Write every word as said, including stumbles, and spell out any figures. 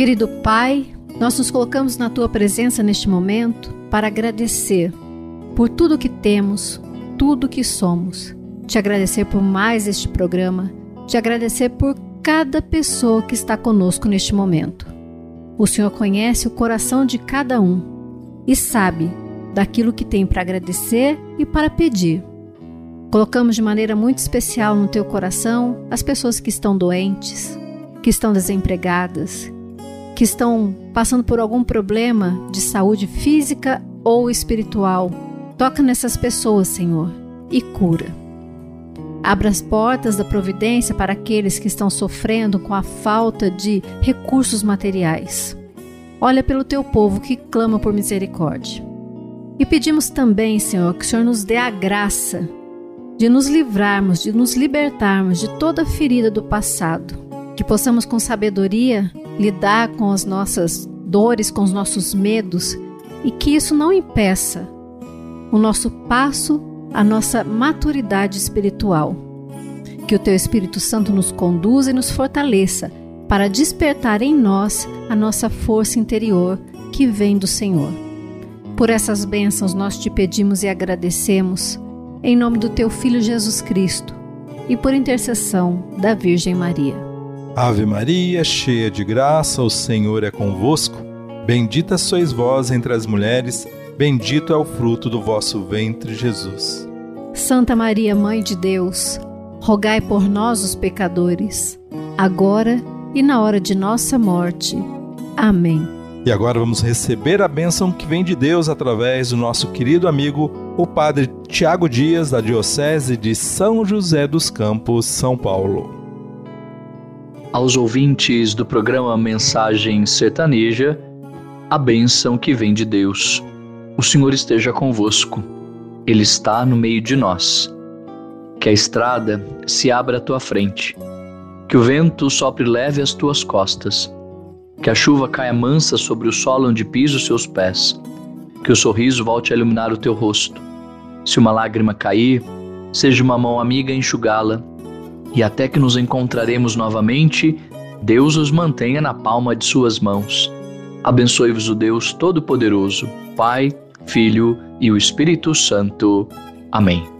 Querido Pai, nós nos colocamos na Tua presença neste momento para agradecer por tudo que temos, tudo que somos. Te agradecer por mais este programa, te agradecer por cada pessoa que está conosco neste momento. O Senhor conhece o coração de cada um e sabe daquilo que tem para agradecer e para pedir. Colocamos de maneira muito especial no Teu coração as pessoas que estão doentes, que estão desempregadas, que estão passando por algum problema de saúde física ou espiritual. Toca nessas pessoas, Senhor, e cura. Abra as portas da providência para aqueles que estão sofrendo com a falta de recursos materiais. Olha pelo Teu povo que clama por misericórdia. E pedimos também, Senhor, que o Senhor nos dê a graça de nos livrarmos, de nos libertarmos de toda ferida do passado. Que possamos com sabedoria lidar com as nossas dores, com os nossos medos, e que isso não impeça o nosso passo, a nossa maturidade espiritual. Que o Teu Espírito Santo nos conduza e nos fortaleça para despertar em nós a nossa força interior que vem do Senhor. Por essas bênçãos nós te pedimos e agradecemos, em nome do Teu Filho Jesus Cristo e por intercessão da Virgem Maria. Ave Maria, cheia de graça, o Senhor é convosco. Bendita sois vós entre as mulheres, bendito é o fruto do vosso ventre, Jesus. Santa Maria, Mãe de Deus, rogai por nós, os pecadores, agora e na hora de nossa morte. Amém. E agora vamos receber a bênção que vem de Deus através do nosso querido amigo, o Padre Tiago Dias, da Diocese de São José dos Campos, São Paulo. Aos ouvintes do programa Mensagem Sertaneja, a bênção que vem de Deus. O Senhor esteja convosco. Ele está no meio de nós. Que a estrada se abra à tua frente. Que o vento sopre leve às tuas costas. Que a chuva caia mansa sobre o solo onde pisa os seus pés. Que o sorriso volte a iluminar o teu rosto. Se uma lágrima cair, seja uma mão amiga a enxugá-la. E até que nos encontraremos novamente, Deus os mantenha na palma de suas mãos. Abençoe-vos o Deus Todo-Poderoso, Pai, Filho e o Espírito Santo. Amém.